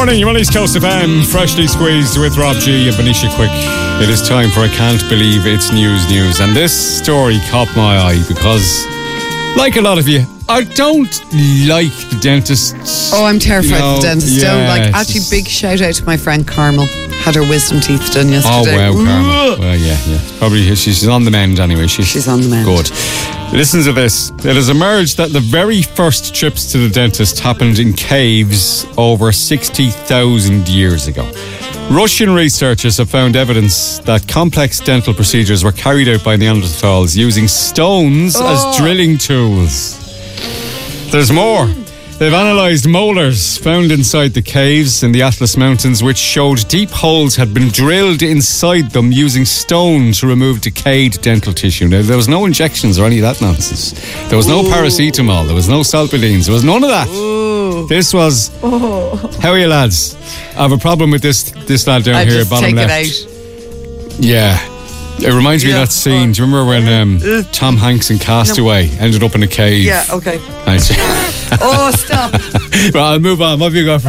Morning, you're on East Coast FM, freshly squeezed with Rob G and Venetia Quick. It is time for I Can't Believe It's News. And this story caught my eye because, like a lot of you, I don't like the dentists. Oh, I'm terrified of the dentist. Don't like. Actually, big shout out to my friend Carmel. Had her wisdom teeth done yesterday. Oh, wow, Carmel. Well, yeah. Probably she's on the mend anyway. She's on the mend. Good. Listen to this. It has emerged that the very first trips to the dentist happened in caves over 60,000 years ago. Russian researchers have found evidence that complex dental procedures were carried out by Neanderthals using stones as drilling tools. There's more. They've analysed molars found inside the caves in the Atlas Mountains, which showed deep holes had been drilled inside them using stone to remove decayed dental tissue. Now, there was no injections or any of that nonsense. There was no paracetamol. There was no salpidines. There was none of that. This was... How are you, lads? I have a problem with this lad down here, bottom left. Just take it out. Yeah. It reminds me of that scene. Do you remember when Tom Hanks in Castaway ended up in a cave? Yeah, okay. Oh, stop. Well, I'll move on. What have you got for?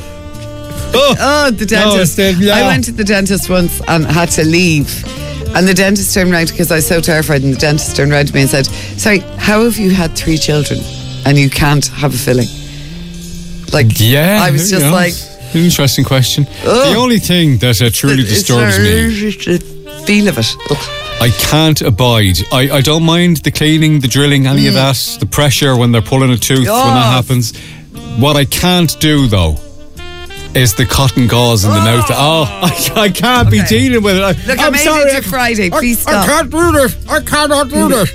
The dentist. I went to the dentist once and had to leave. And the dentist turned around because I was so terrified. And the dentist turned around to me and said, "Sorry, how have you had 3 children and you can't have a filling?" I was just like... Interesting question. The only thing that truly disturbs me... the feel of it. I can't abide. I don't mind the cleaning, the drilling, any of that, the pressure when they're pulling a tooth when that happens. What I can't do, though, is the cotton gauze in the mouth. I can't be dealing with it. Look, I'm sorry. It's Friday. Please stop. I can't do this. I cannot do this.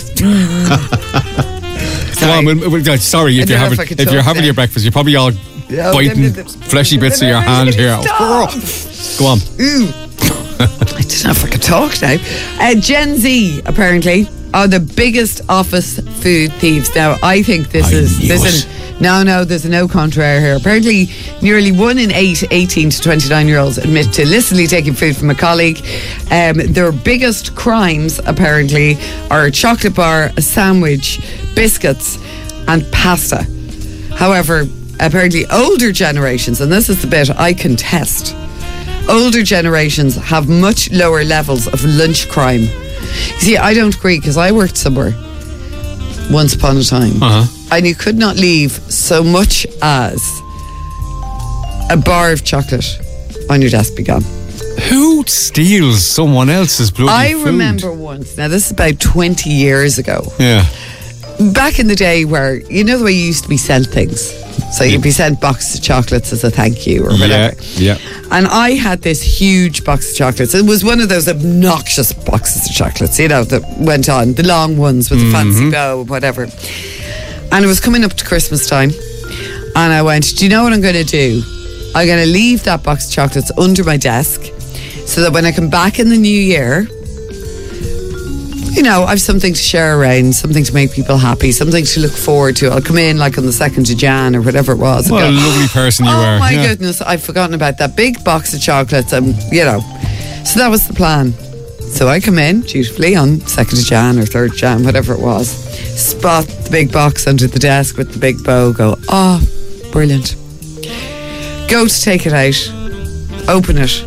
Come on, sorry, if you're having your breakfast, you're probably all biting fleshy bits of your hand here. Go on. I don't know if I could talk now. Gen Z, apparently, are the biggest office food thieves. Now, I think there's no contrary here. Apparently, nearly 1 in 8 18 to 29-year-olds admit to illicitly taking food from a colleague. Their biggest crimes, apparently, are a chocolate bar, a sandwich, biscuits, and pasta. However, apparently, older generations, and this is the bit I contest, older generations have much lower levels of lunch crime. You see, I don't agree because I worked somewhere once upon a time and you could not leave so much as a bar of chocolate on your desk begun. Who steals someone else's bloody food? I remember once, now this is about 20 years ago. Yeah. Back in the day where, you know the way you used to be sent things? So you'd be sent boxes of chocolates as a thank you or whatever. Yeah. And I had this huge box of chocolates. It was one of those obnoxious boxes of chocolates, that went on, the long ones with the fancy bow, whatever. And it was coming up to Christmas time. And I went, do you know what I'm going to do? I'm going to leave that box of chocolates under my desk so that when I come back in the new year, I've something to share around, something to make people happy, something to look forward to. I'll come in like on the 2nd of Jan or whatever it was. What a lovely person you were. Oh my goodness, I've forgotten about that big box of chocolates and, So that was the plan. So I come in dutifully on 2nd of Jan or 3rd of Jan, whatever it was. Spot the big box under the desk with the big bow, go, brilliant. Go to take it out, open it.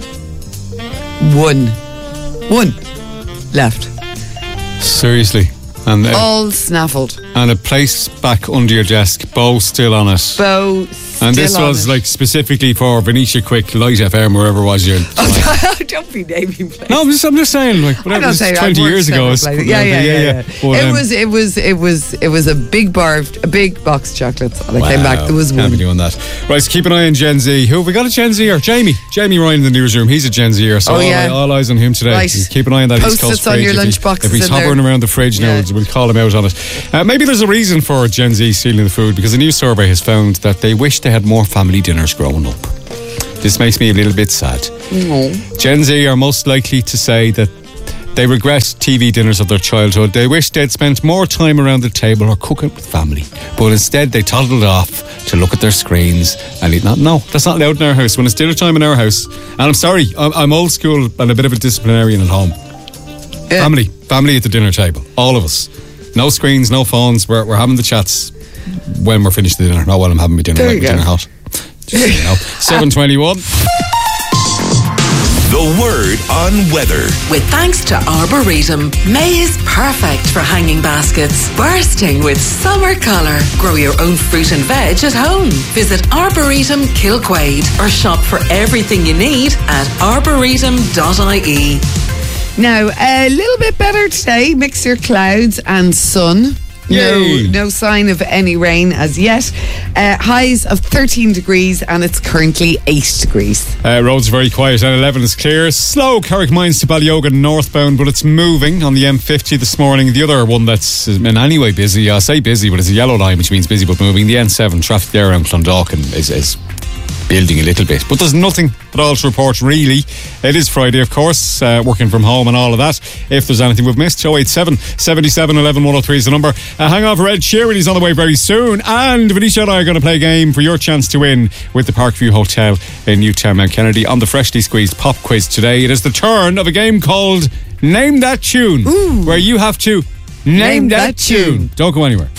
One left. Seriously. And all snaffled. And a place back under your desk, bow still on it. Bow And this was like specifically for Venetia Quick, Light FM, wherever it was you're. Don't be naming places. No, I'm just saying, like, whatever. It was 20 years ago. Yeah. But, it was a big bar, a big box of chocolates. And I came back, there was one. Can't be doing that. Right, so keep an eye on Gen Z. Who have we got a Gen Z? Or Jamie Ryan in the newsroom. He's a Gen Z. So all eyes on him today. Right. Keep an eye on that. Post-its on your lunchboxes. If he's hovering around the fridge now, we'll call him out on it. Maybe there's a reason for Gen Z stealing the food, because a new survey has found that they wish they had more family dinners growing up. This makes me a little bit sad. Gen Z are most likely to say that they regret TV dinners of their childhood. They wish they'd spent more time around the table or cooking with family, but instead they toddled off to look at their screens and eat. No, that's not allowed in our house. When it's dinner time in our house, and I'm sorry, I'm old school and a bit of a disciplinarian at home. Family at the dinner table, all of us. No screens, no phones. We're having the chats when we're finished the dinner, not while I'm having my dinner. Dinner hot. 7:21. The Word on Weather. With thanks to Arboretum, May is perfect for hanging baskets, bursting with summer colour. Grow your own fruit and veg at home. Visit Arboretum Kilquade or shop for everything you need at arboretum.ie. Now, a little bit better today. Mixture clouds and sun. No sign of any rain as yet. Highs of 13 degrees and it's currently 8 degrees. Roads are very quiet. N11 is clear. Slow Carrickmines to Ballyogan northbound, but it's moving on the M50 this morning. The other one that's in any way busy, I say busy, but it's a yellow line, which means busy but moving. The N7 traffic there around Clondalkin is building a little bit, but there's nothing at all to report really. It is Friday, of course, working from home and all of that. If there's anything we've missed, 087 77 11 103 is the number. Hang on for Ed Sheeran, he's on the way very soon, and Venetia and I are going to play a game for your chance to win with the Parkview Hotel in Newtown Mount Kennedy on the freshly squeezed pop quiz today. It is the turn of a game called Name That Tune, where you have to name that tune. Don't go anywhere.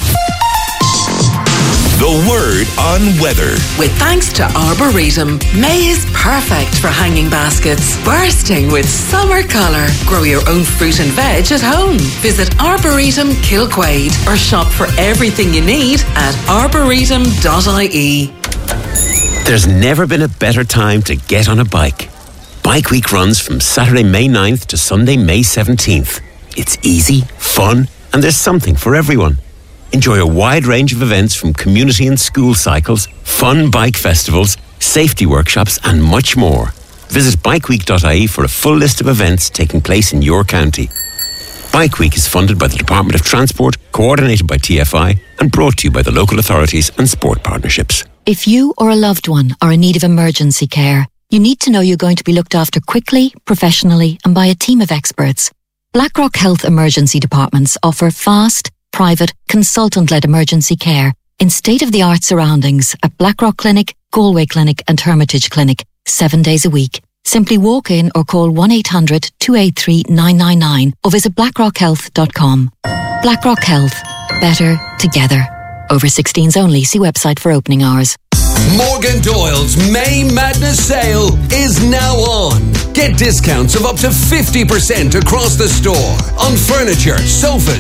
The Word on Weather. With thanks to Arboretum, May is perfect for hanging baskets, bursting with summer colour. Grow your own fruit and veg at home. Visit Arboretum Kilquade or shop for everything you need at arboretum.ie. There's never been a better time to get on a bike. Bike Week runs from Saturday, May 9th to Sunday, May 17th. It's easy, fun, and there's something for everyone. Enjoy a wide range of events from community and school cycles, fun bike festivals, safety workshops and much more. Visit bikeweek.ie for a full list of events taking place in your county. Bike Week is funded by the Department of Transport, coordinated by TFI and brought to you by the local authorities and sport partnerships. If you or a loved one are in need of emergency care, you need to know you're going to be looked after quickly, professionally and by a team of experts. Blackrock Health Emergency Departments offer fast, private, consultant-led emergency care in state-of-the-art surroundings at Blackrock Clinic, Galway Clinic and Hermitage Clinic, 7 days a week. Simply walk in or call 1-800-283-999 or visit blackrockhealth.com. Blackrock Health. Better together. Over 16s only. See website for opening hours. Morgan Doyle's May Madness sale is now on. Get discounts of up to 50% across the store on furniture, sofas,